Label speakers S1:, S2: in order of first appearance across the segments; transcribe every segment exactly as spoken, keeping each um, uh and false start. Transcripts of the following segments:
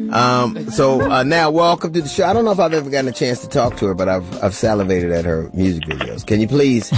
S1: Um, so uh, now, welcome to the show. I don't know if I've ever gotten a chance to talk to her, but I've I've salivated at her music videos. Can you please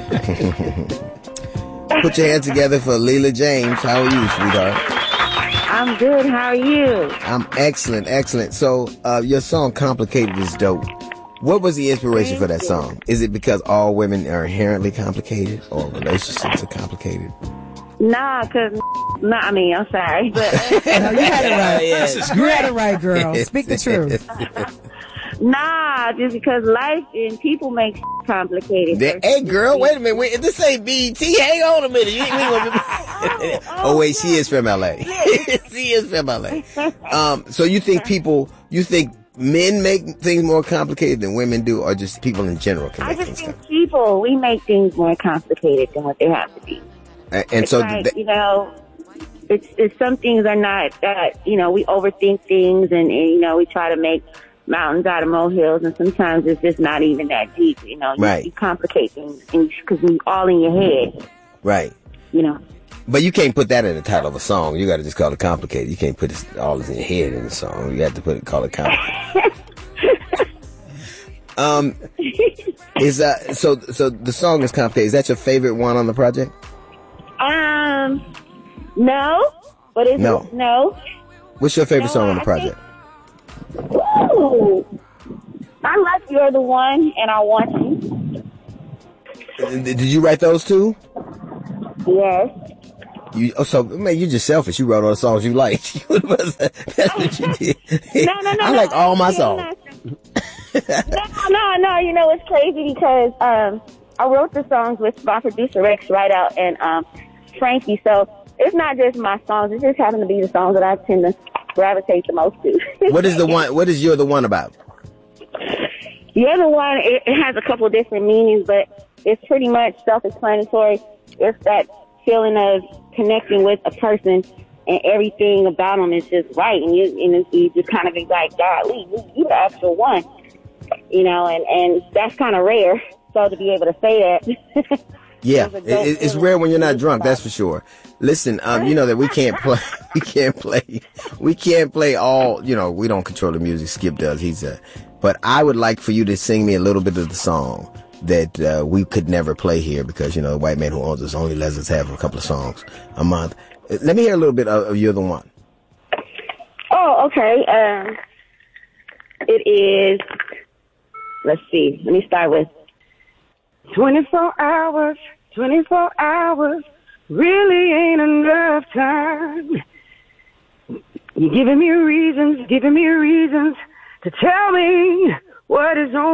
S1: put your hands together for Leela James? How are you, sweetheart?
S2: I'm good. How are you?
S1: I'm excellent, excellent. So uh, your song "Complicated" is dope. What was the inspiration for that song? Is it because all women are inherently complicated, or relationships are complicated?
S2: Nah, cause nah, I mean, I'm sorry, but
S3: no, you had it right. Yes. You had it right, girl. Speak the truth.
S2: Nah, just because life and people make complicated.
S1: The, hey, girl, wait a minute. Wait, this ain't B E T. Hang on a minute. You, we gonna be... oh, oh, oh, wait, she is from L A. She is from L A. Um, so you think people, you think men make things more complicated than women do, or just people in general can make
S2: I just
S1: things
S2: think people, we make things more complicated than what they have to be.
S1: And, and
S2: it's
S1: so,
S2: like,
S1: th-
S2: you know, it's, it's some things are not that, you know, we overthink things and, and, you know, we try to make mountains out of molehills, and sometimes it's just not even that deep, you know. You,
S1: right.
S2: you complicate things because it's all in your head.
S1: Right.
S2: You know.
S1: But you can't put that in the title of a song. You got to just call it complicated. You can't put it all in your head in the song. You have to put it, call it complicated. um, is uh, so so the song is complicated. Is that your favorite one on the project?
S2: Um, no, but it's
S1: no.
S2: No.
S1: What's your favorite
S2: no,
S1: song on the
S2: I
S1: project?
S2: Think, ooh, I like You're the One and I Want You.
S1: Did you write those two?
S2: Yes.
S1: You, oh, so man, you're just selfish. You wrote all the songs you like. That's what you did.
S2: no, no, no.
S1: I like
S2: no,
S1: all my
S2: no,
S1: songs.
S2: no, no, no. You know, it's crazy because um, I wrote the songs with my producer Rex Rideout and um, Frankie. So it's not just my songs. It just happen to be the songs that I tend to gravitate the most to.
S1: What is the one? What is You're the One about?
S2: You're the One. It, it has a couple of different meanings, but it's pretty much self-explanatory. It's that feeling of connecting with a person and everything about them is just right, and you and you just kind of be like, golly, you, you the actual one, you know, and and that's kind of rare. So to be able to say that,
S1: yeah, it, it's rare when you're not drunk. That's for sure. Listen, um, you know that we can't play, we can't play, we can't play all. You know, we don't control the music. Skip does. He's a. But I would like for you to sing me a little bit of the song that uh, we could never play here because, you know, the white man who owns us only lets us have a couple of songs a month. Let me hear a little bit of, of You're the One.
S2: Oh, okay. Um, it is, let's see, let me start with twenty-four hours, twenty-four hours, really ain't enough time. You're giving me reasons, giving me reasons to tell me what is on